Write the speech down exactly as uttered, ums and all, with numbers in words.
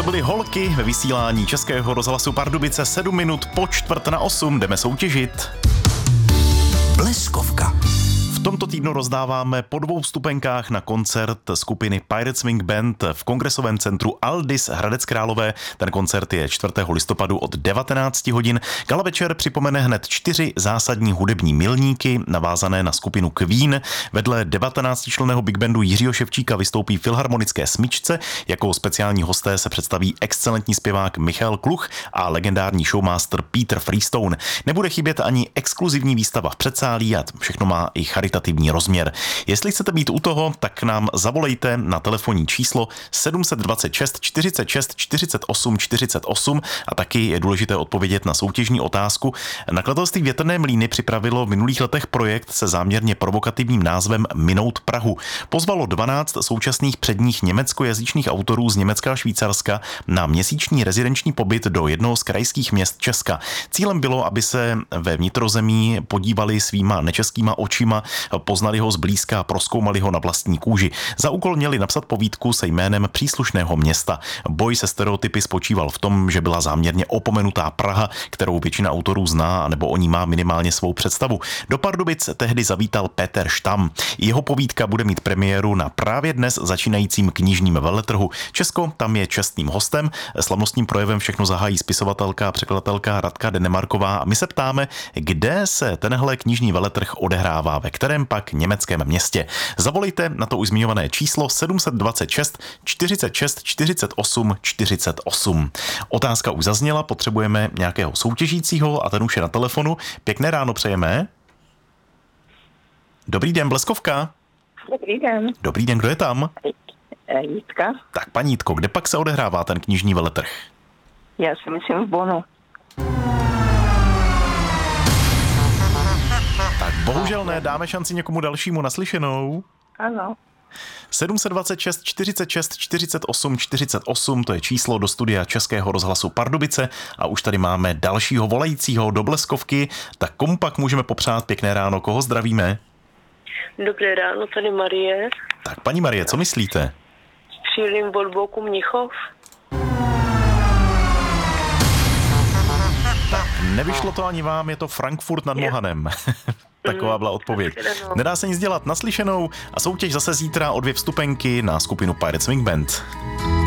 byly Holky ve vysílání Českého rozhlasu Pardubice. Sedm minut po čtvrt na osm jdeme soutěžit. Bleskovka. V tomto týdnu rozdáváme po dvou vstupenkách na koncert skupiny Pirate Swing Band v kongresovém centru Aldis Hradec Králové. Ten koncert je čtvrtého listopadu od devatenácti hodin. Gala večer připomene hned čtyři zásadní hudební milníky navázané na skupinu Queen. Vedle devatenáctičlenného big bandu Jiřího Ševčíka vystoupí filharmonické smyčce. Jako speciální hosté se představí excelentní zpěvák Michal Kluch a legendární showmaster Peter Freestone. Nebude chybět ani exkluzivní výstava v předsálí a všechno má i charitativní rozměr. Jestli chcete být u toho, tak nám zavolejte na telefonní číslo sedm set dvacet šest čtyřicet šest čtyřicet osm čtyřicet osm a taky je důležité odpovědět na soutěžní otázku. Nakladatelství Větrné mlýny připravilo v minulých letech projekt se záměrně provokativním názvem Minout Prahu. Pozvalo dvanáct současných předních německojazyčných autorů z Německa a Švýcarska na měsíční rezidenční pobyt do jednoho z krajských měst Česka. Cílem bylo, aby se ve vnitrozemí podívali svýma nečeskýma očima, poznali ho zblízka a prozkoumali ho na vlastní kůži. Za úkol měli napsat povídku se jménem příslušného města. Boj se stereotypy spočíval v tom, že byla záměrně opomenutá Praha, kterou většina autorů zná, nebo o ní má minimálně svou představu. Do Pardubic tehdy zavítal Peter Štam. Jeho povídka bude mít premiéru na právě dnes začínajícím knižním veletrhu. Česko tam je čestným hostem. Slavnostním projevem všechno zahájí spisovatelka a překladatelka Radka Denemarková. A my se ptáme, kde se tenhle knižní veletrh odehrává, ve kterém pak německém městě. Zavolejte na to už zmiňované číslo sedm set dvacet šest čtyřicet šest čtyřicet osm čtyřicet osm. Otázka už zazněla, potřebujeme nějakého soutěžícího a ten už je na telefonu. Pěkné ráno přejeme. Dobrý den, Bleskovka. Dobrý den. Dobrý den, kdo je tam? Jitka. Tak, paní Jitko, kde pak se odehrává ten knižní veletrh? Já si myslím v Bonu. Tak bohužel ne, dáme šanci někomu dalšímu naslyšenou. Ano. sedm set dvacet šest čtyřicet šest čtyřicet osm čtyřicet osm, to je číslo do studia Českého rozhlasu Pardubice a už tady máme dalšího volajícího do Bleskovky. Tak komu pak můžeme popřát pěkné ráno, koho zdravíme? Dobré ráno, tady Marie. Tak paní Marie, co myslíte? Střílím od boku Mnichov. Tak nevyšlo to ani vám, je to Frankfurt nad Mohanem. Taková byla odpověď. Nedá se nic dělat, naslyšenou a soutěž zase zítra o dvě vstupenky na skupinu Pirate Swing Band.